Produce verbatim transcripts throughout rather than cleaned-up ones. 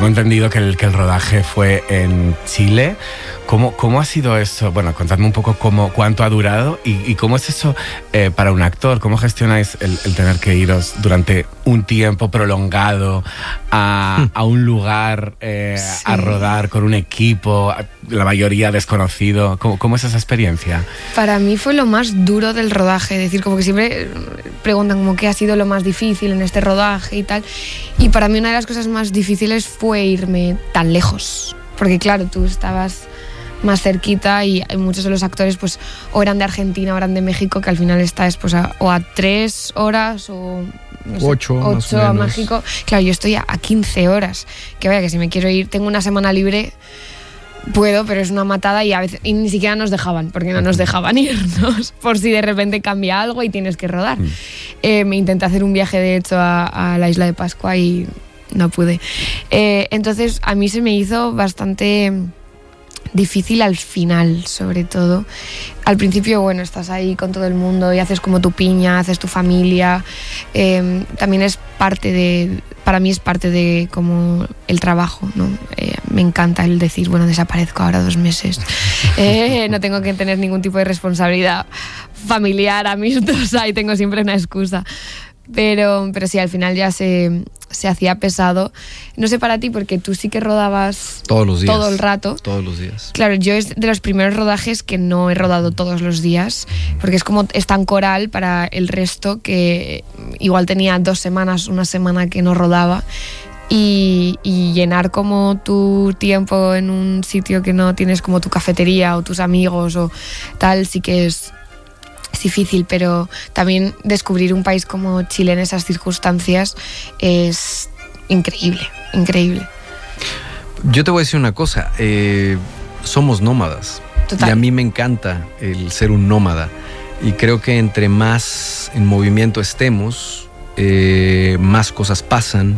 tengo entendido que el, que el rodaje fue en Chile. ¿Cómo, cómo ha sido eso? Bueno, contadme un poco cómo, cuánto ha durado y, y cómo es eso eh, para un actor. ¿Cómo gestionáis el, el tener que iros durante un tiempo prolongado a, a un lugar eh, sí. a rodar con un equipo, la mayoría desconocido? ¿Cómo, cómo es esa experiencia? Para mí fue lo más duro del rodaje. Es decir, como que siempre preguntan como qué ha sido lo más difícil en este rodaje y tal. Y para mí una de las cosas más difíciles fue irme tan lejos. Porque claro, tú estabas más cerquita y muchos de los actores pues o eran de Argentina o eran de México, que al final estás pues a, o a tres horas o no sé, ocho, ocho más a o menos. México. Claro, yo estoy a, a quince horas. Que vaya, que si me quiero ir, tengo una semana libre, puedo, pero es una matada y a veces y ni siquiera nos dejaban, porque no nos dejaban irnos por si de repente cambia algo y tienes que rodar. Mm. Eh, me intenté hacer un viaje de hecho a, a la isla de Pascua y no pude. Eh, entonces a mí se me hizo bastante difícil al final, sobre todo. Al principio, bueno, estás ahí con todo el mundo y haces como tu piña, haces tu familia. Eh, también es parte de, para mí es parte de como el trabajo, ¿no? Eh, me encanta el decir, bueno, desaparezco ahora dos meses. Eh, no tengo que tener ningún tipo de responsabilidad familiar, amistosa y tengo siempre una excusa. Pero, pero sí, al final ya se, se hacía pesado. No sé para ti, porque tú sí que rodabas todos los días, todo el rato. Todos los días. Claro, yo es de los primeros rodajes que no he rodado todos los días, porque es como es tan coral para el resto que igual tenía dos semanas, una semana que no rodaba. Y, y llenar como tu tiempo en un sitio que no tienes como tu cafetería o tus amigos o tal, sí que es... Es difícil, pero también descubrir un país como Chile en esas circunstancias es increíble, increíble. Yo te voy a decir una cosa, eh, somos nómadas. Total. Y a mí me encanta el ser un nómada. Y creo que entre más en movimiento estemos, eh, más cosas pasan,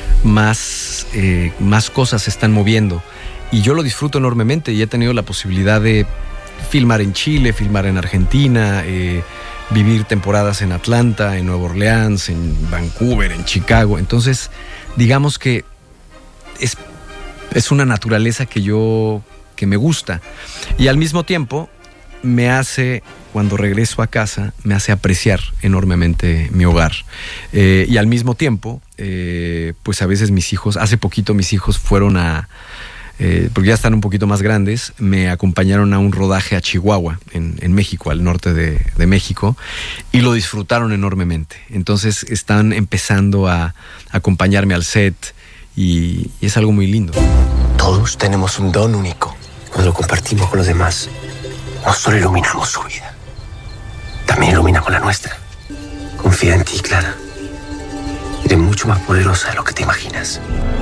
más, eh, más cosas se están moviendo. Y yo lo disfruto enormemente y he tenido la posibilidad de filmar en Chile, filmar en Argentina, eh, vivir temporadas en Atlanta, en Nueva Orleans, en Vancouver, en Chicago. Entonces, digamos que es, es una naturaleza que yo, que me gusta. Y al mismo tiempo me hace, cuando regreso a casa, me hace apreciar enormemente mi hogar. Eh, y al mismo tiempo, eh, pues a veces mis hijos, hace poquito mis hijos fueron a... Eh, porque ya están un poquito más grandes, me acompañaron a un rodaje a Chihuahua, en, en México, al norte de, de México, y lo disfrutaron enormemente. Entonces están empezando a, a acompañarme al set y, y es algo muy lindo. Todos tenemos un don único. Cuando lo compartimos con los demás, no solo iluminamos su vida, también iluminamos la nuestra. Confía en ti, Clara. Eres mucho más poderosa de lo que te imaginas.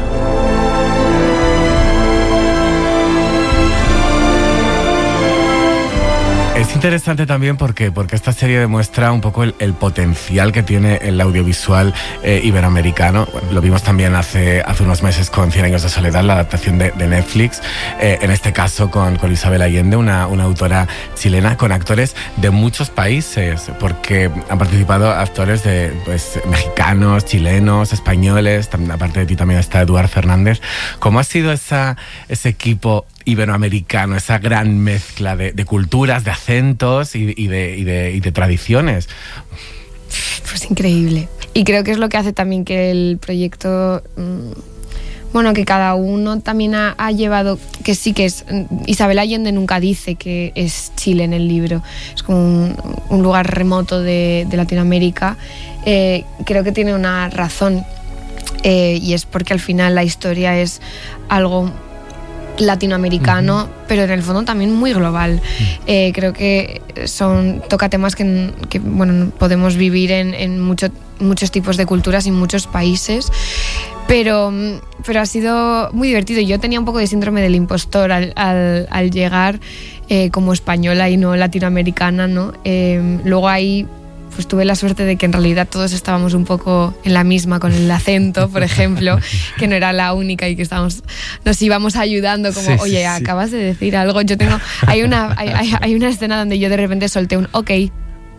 Es interesante también porque, porque esta serie demuestra un poco el, el potencial que tiene el audiovisual eh, iberoamericano. Lo vimos también hace, hace unos meses con Cien años de soledad, la adaptación de, de Netflix. Eh, en este caso con, con Isabel Allende, una, una autora chilena, con actores de muchos países, porque han participado actores de pues, mexicanos, chilenos, españoles. También, aparte de ti también está Eduard Fernández. ¿Cómo ha sido esa, ese equipo iberoamericano, esa gran mezcla de, de culturas, de acentos y, y, de, y, de, y de tradiciones? Pues increíble. Y creo que es lo que hace también que el proyecto, bueno, que cada uno también ha, ha llevado, que sí que es, Isabel Allende nunca dice que es Chile en el libro, es como un, un lugar remoto de, de Latinoamérica. Eh, creo que tiene una razón, eh, y es porque al final la historia es algo latinoamericano, uh-huh. pero en el fondo también muy global. Uh-huh. Eh, creo que son toca temas que, que bueno, podemos vivir en, en mucho, muchos tipos de culturas y muchos países, pero, pero ha sido muy divertido. Yo tenía un poco de síndrome del impostor al, al, al llegar eh, como española y no latinoamericana, ¿no? Eh, luego ahí pues tuve la suerte de que en realidad todos estábamos un poco en la misma con el acento, por ejemplo, que no era la única y que estábamos, nos íbamos ayudando como, sí, oye, sí, acabas sí. de decir algo. Yo tengo, hay una, hay, hay una escena donde yo de repente solté un ok,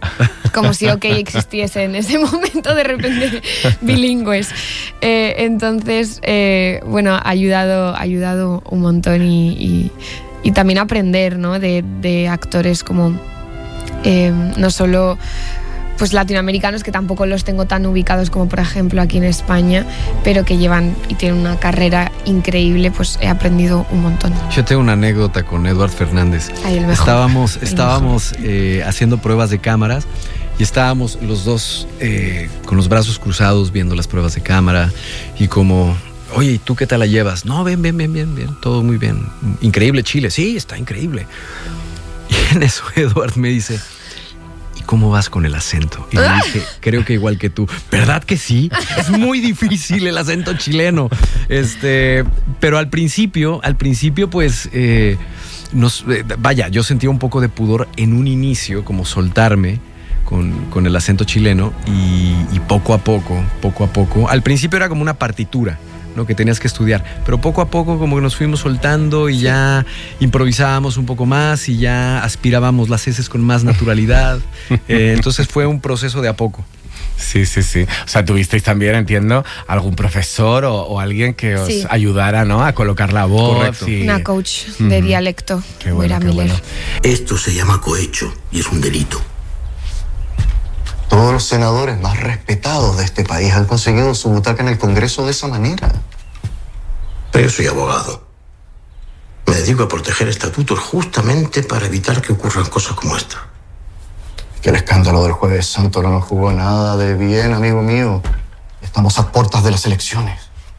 Como si OK existiese en ese momento de repente bilingües. Eh, entonces, eh, bueno, ha ayudado, ha ayudado un montón y, y, y también aprender, ¿no? de, de actores como eh, no solo pues latinoamericanos, que tampoco los tengo tan ubicados como por ejemplo aquí en España, pero que llevan y tienen una carrera increíble, pues he aprendido un montón. Yo tengo una anécdota con Eduard Fernández. Ay, el mejor. Estábamos, el estábamos eh, haciendo pruebas de cámaras y estábamos los dos eh, con los brazos cruzados viendo las pruebas de cámara y como... Oye, ¿y tú qué tal la llevas? No, bien, bien, bien, bien, bien, todo muy bien. Increíble Chile, sí, está increíble. Y en eso Eduard me dice... ¿Cómo vas con el acento? Y le dije, creo que igual que tú. ¿Verdad que sí? Es muy difícil el acento chileno. Este, pero al principio, al principio, pues, eh, nos, eh, vaya, yo sentía un poco de pudor en un inicio, como soltarme con, con el acento chileno y, y poco a poco, poco a poco. Al principio era como una partitura, ¿no? Que tenías que estudiar, pero poco a poco como que nos fuimos soltando y sí. Ya improvisábamos un poco más y ya aspirábamos las heces con más naturalidad. eh, entonces fue un proceso de a poco. Sí, sí, sí. O sea, tuvisteis también, entiendo, algún profesor o, o alguien que os sí. ayudara, ¿no? A colocar la voz. Y... Una coach de uh-huh. dialecto. Qué bueno, qué bueno. Esto se llama cohecho y es un delito. Todos los senadores más respetados de este país han conseguido su butaca en el Congreso de esa manera. Pero yo soy abogado. Me dedico a proteger estatutos justamente para evitar que ocurran cosas como esta. Que el escándalo del Jueves Santo no nos jugó nada de bien, amigo mío. Estamos a puertas de las elecciones.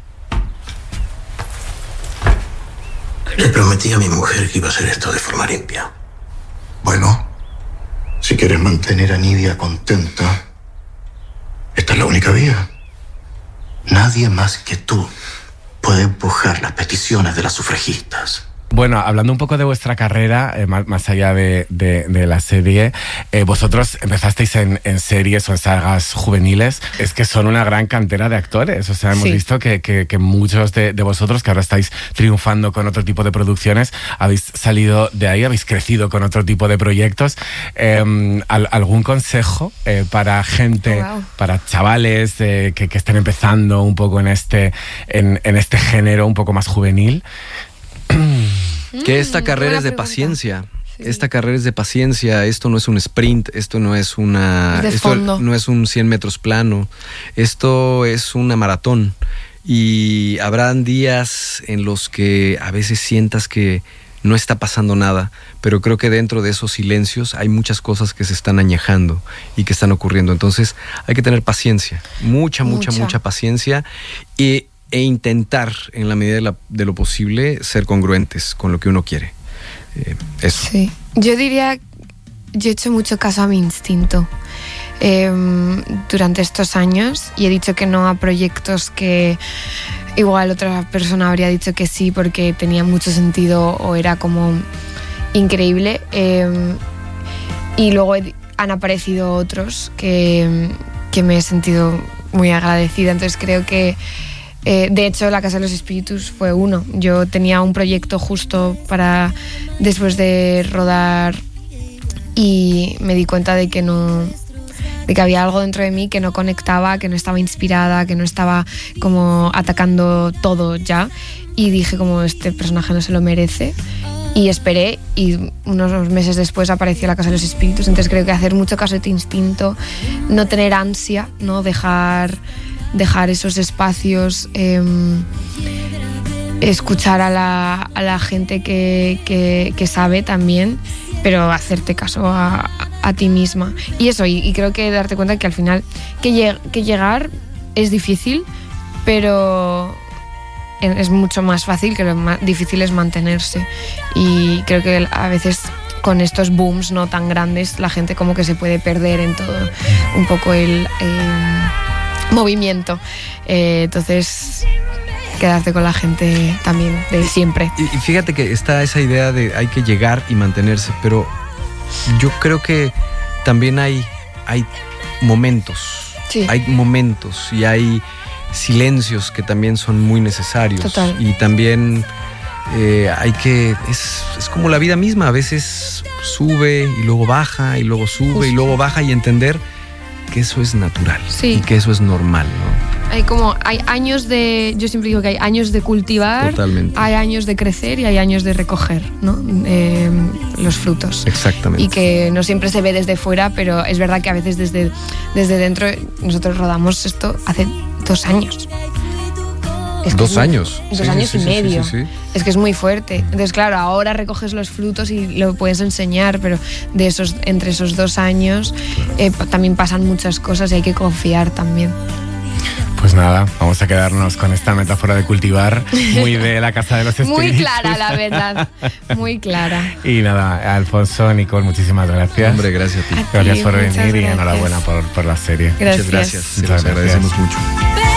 Le prometí a mi mujer que iba a hacer esto de forma limpia. Bueno... Si quieres mantener a Nidia contenta, esta es la única vía. Nadie más que tú puede empujar las peticiones de las sufragistas. Bueno, hablando un poco de vuestra carrera, eh, más, más allá de, de, de la serie, eh, vosotros empezasteis en, en series o en sagas juveniles, es que son una gran cantera de actores. O sea, hemos sí. visto que, que, que muchos de, de vosotros, que ahora estáis triunfando con otro tipo de producciones, habéis salido de ahí, habéis crecido con otro tipo de proyectos. Eh, al, ¿Algún consejo eh, para gente, oh, wow. para chavales eh, que, que estén empezando un poco en este, en, en este género un poco más juvenil? Que esta carrera es de paciencia. Sí. Esta carrera es de paciencia. Esto no es un sprint, esto no es una. De esto fondo. No es un cien metros plano. Esto es una maratón. Y habrán días en los que a veces sientas que no está pasando nada, pero creo que dentro de esos silencios hay muchas cosas que se están añejando y que están ocurriendo. Entonces hay que tener paciencia, mucha, mucha, mucha, mucha paciencia y e intentar, en la medida de, la, de lo posible, ser congruentes con lo que uno quiere. Eh, eso. Sí. Yo diría, yo he hecho mucho caso a mi instinto eh, durante estos años y he dicho que no a proyectos que igual otra persona habría dicho que sí porque tenía mucho sentido o era como increíble. Eh, y luego he, han aparecido otros que, que me he sentido muy agradecida. Entonces creo que Eh, de hecho, La Casa de los Espíritus fue uno. Yo tenía un proyecto justo para después de rodar y me di cuenta de que no, de que había algo dentro de mí que no conectaba, que no estaba inspirada, que no estaba como atacando todo ya. Y dije como este personaje no se lo merece. Y esperé y unos meses después apareció La Casa de los Espíritus. Entonces creo que hacer mucho caso de tu instinto, no tener ansia, no dejar... dejar esos espacios, eh, escuchar a la, a la gente que, que, que sabe también, pero hacerte caso a, a ti misma. Y eso, y, y creo que darte cuenta que al final que, lleg- que llegar es difícil, pero es mucho más fácil, que lo más difícil es mantenerse. Y creo que a veces con estos booms no tan grandes la gente como que se puede perder en todo un poco el... Eh, movimiento, eh, entonces quedarte con la gente también de siempre. Y, y fíjate que está esa idea de hay que llegar y mantenerse, pero yo creo que también hay, hay momentos, sí. hay momentos y hay silencios que también son muy necesarios. Total. Y también Eh, hay que, es, es como la vida misma, a veces sube y luego baja y luego sube Justo. y luego baja, y entender que eso es natural sí. y que eso es normal, ¿no? Hay como, hay años de, yo siempre digo que hay años de cultivar, Totalmente. hay años de crecer y hay años de recoger, ¿no? Eh, los frutos. Exactamente. Y que no siempre se ve desde fuera, pero es verdad que a veces desde, desde dentro, nosotros rodamos esto hace dos años. Es dos años. Dos sí, años sí, y sí, medio. Sí, sí, sí. Es que es muy fuerte. Entonces, claro, ahora recoges los frutos y lo puedes enseñar, pero de esos, entre esos dos años eh, también pasan muchas cosas y hay que confiar también. Pues nada, vamos a quedarnos con esta metáfora de cultivar, muy de la casa de los espíritus. Muy clara, la verdad, muy clara. Y nada, Alfonso, Nicole, muchísimas gracias. Hombre, gracias a ti. A gracias ti, por venir gracias. Y enhorabuena por, por la serie. Gracias. Muchas gracias, Muchas se los agradecemos mucho.